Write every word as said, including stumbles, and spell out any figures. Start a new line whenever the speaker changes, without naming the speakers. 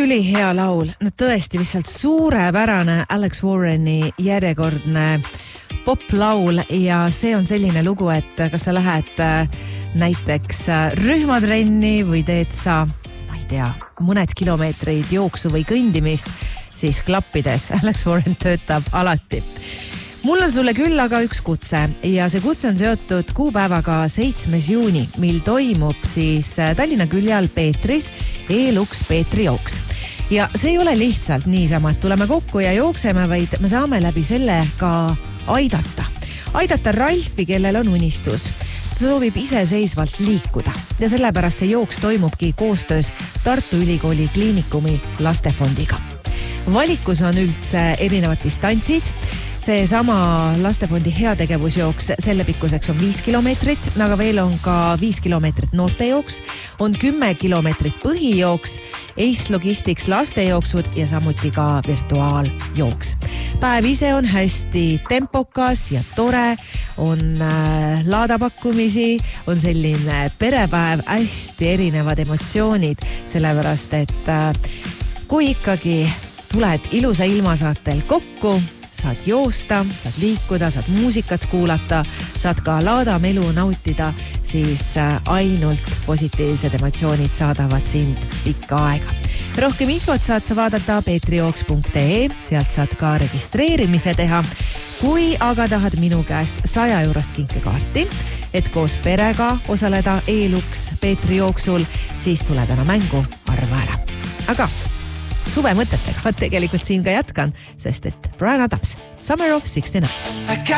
ülihea laul, no tõesti lihtsalt suurepärane Alex Warreni järjekordne poplaul ja see on selline lugu, et kas sa lähed näiteks rühmatrenni või teed sa, ma ei tea, mõned kilomeetrid jooksu või kõndimist, siis klappides Alex Warren töötab alati. Mul on sulle küll aga üks kutse ja see kutse on seotud kuupäevaga seitsmes juuni, mil toimub siis Tallinna külje all Peetris E-Lux Peetri jooks. Ja see ei ole lihtsalt niisama, et tuleme kokku ja jookseme, vaid me saame läbi selle ka aidata. Aidata Ralfi, kellel on unistus. Ta soovib iseseisvalt liikuda ja sellepärast see jooks toimubki koostöös Tartu Ülikooli kliinikumi lastefondiga. Valikus on üldse erinevad distantsid. See sama lastefondi heategevusjooks, selle pikkuseks on viis kilomeetrit, aga veel on ka viis kilomeetrit noortejooks, on kümme kilomeetrit põhijooks, Ace Logistics lastejooksud ja samuti ka virtuaaljooks. Päev ise on hästi tempokas ja tore, on äh, laadapakkumisi, on selline perepäev, hästi erinevad emotsioonid, sellepärast et äh, kui ikkagi tuled ilusa ilmasaatel kokku, saad joosta, saad liikuda, saad muusikat kuulata, saad ka laadamelu nautida, siis ainult positiivsed emotsioonid saadavad sind pikka aega. Rohkem infot saad sa vaadata peetrijooks punkt ee, sealt saad ka registreerimise teha. Kui aga tahad minu käest saja eurost kinkekaarti, et koos perega osaleda E-Lux Peetri jooksul, siis tule täna mängu, arva ära. Aga suve mõtetega tegelikult siin ka jätkan, sest et Bryan Adams, Summer of sixty-nine.